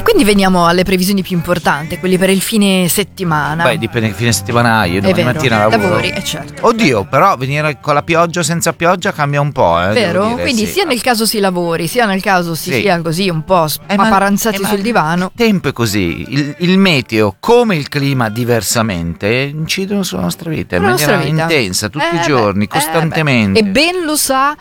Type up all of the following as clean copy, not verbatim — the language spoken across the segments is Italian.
quindi veniamo alle previsioni più importanti, quelli per il fine settimana. Beh, dipende che fine settimana hai. Io domani mattina lavori, certo. Oddio, però venire con la pioggia, senza pioggia cambia un po', vero? Dire, quindi sì. sia nel caso si lavori, sia nel caso si sia così un po' spaparanzati sul divano. Il tempo è così, il meteo come il clima diversamente incidono sulla nostra vita in maniera intensa, tutti i giorni, costantemente. E ben lo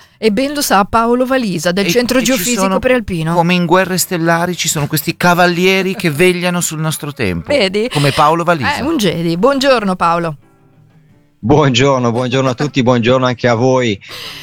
sa Paolo Valisa del Centro Geofisico Prealpino. Come in Guerre Stellari ci sono questi cavalieri che vegliano sul nostro tempo. Vedi? Come Paolo Valisa. Un Jedi. Buongiorno Paolo. Buongiorno a tutti, buongiorno anche a voi.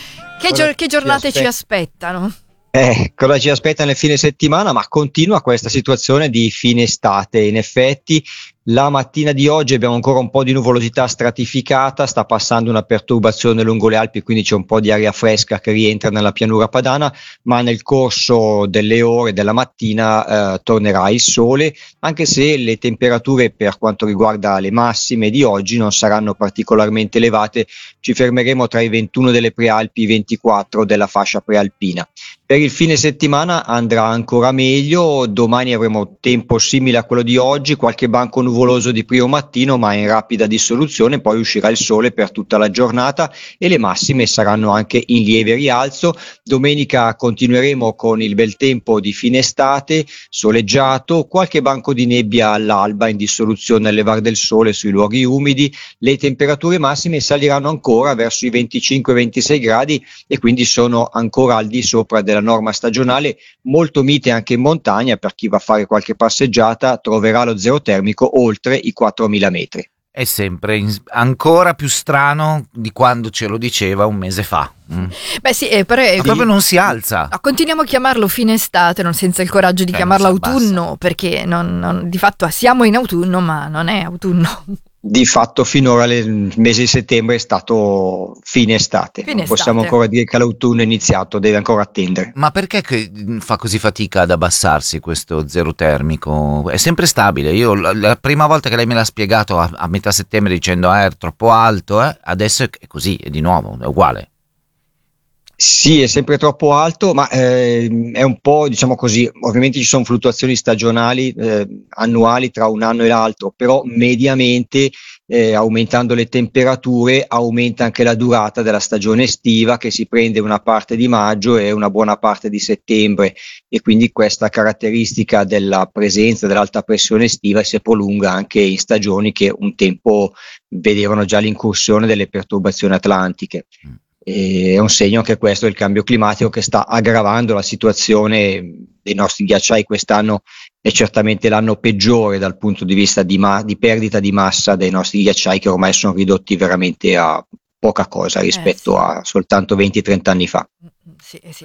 Che giornate ci aspettano? Cosa ci aspetta nel fine settimana? Ma continua questa situazione di fine estate. In effetti la mattina di oggi abbiamo ancora un po' di nuvolosità stratificata, sta passando una perturbazione lungo le Alpi, quindi c'è un po' di aria fresca che rientra nella pianura padana, ma nel corso delle ore della mattina tornerà il sole, anche se le temperature per quanto riguarda le massime di oggi non saranno particolarmente elevate, ci fermeremo tra i 21 delle prealpi e i 24 della fascia prealpina. Per il fine settimana andrà ancora meglio, domani avremo tempo simile a quello di oggi, qualche banco nuvoloso di primo mattino ma in rapida dissoluzione, poi uscirà il sole per tutta la giornata e le massime saranno anche in lieve rialzo. Domenica continueremo con il bel tempo di fine estate, soleggiato, qualche banco di nebbia all'alba in dissoluzione al levar del sole sui luoghi umidi, le temperature massime saliranno ancora verso i 25-26 gradi e quindi sono ancora al di sopra della norma stagionale, molto mite anche in montagna. Per chi va a fare qualche passeggiata troverà lo zero termico oltre i 4.000 metri. È sempre ancora più strano di quando ce lo diceva un mese fa. Beh sì, però proprio non si alza. Continuiamo a chiamarlo fine estate, non senza il coraggio di chiamarlo autunno, perché di fatto siamo in autunno, ma non è autunno. Di fatto finora il mese di settembre è stato fine estate. Non possiamo ancora dire che l'autunno è iniziato, deve ancora attendere. Ma perché fa così fatica ad abbassarsi questo zero termico? È sempre stabile. Io la prima volta che lei me l'ha spiegato a metà settembre dicendo è troppo alto, adesso è così, è di nuovo, è uguale. Sì, è sempre troppo alto, ma è un po', diciamo così, ovviamente ci sono fluttuazioni stagionali annuali tra un anno e l'altro, però mediamente aumentando le temperature aumenta anche la durata della stagione estiva, che si prende una parte di maggio e una buona parte di settembre, e quindi questa caratteristica della presenza dell'alta pressione estiva si prolunga anche in stagioni che un tempo vedevano già l'incursione delle perturbazioni atlantiche. È un segno anche questo del cambio climatico che sta aggravando la situazione dei nostri ghiacciai. Quest'anno è certamente l'anno peggiore dal punto di vista di perdita di massa dei nostri ghiacciai, che ormai sono ridotti veramente a poca cosa rispetto a soltanto 20-30 anni fa. Sì,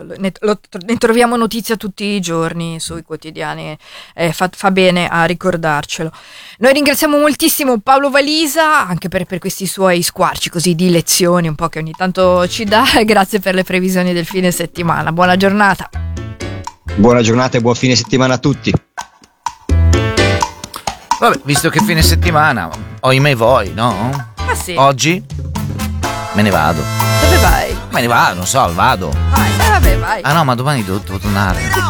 ne troviamo notizia tutti i giorni sui quotidiani, fa bene a ricordarcelo. Noi ringraziamo moltissimo Paolo Valisa anche per questi suoi squarci così di lezioni un po' che ogni tanto ci dà, e grazie per le previsioni del fine settimana. Buona giornata. Buona giornata e buon fine settimana a tutti. Vabbè, visto che fine settimana, oimè voi, no? Ah sì. Oggi me ne vado. Dove vai? Me ne vado, non so, vado. Vai. Ah no, ma domani devo tornare.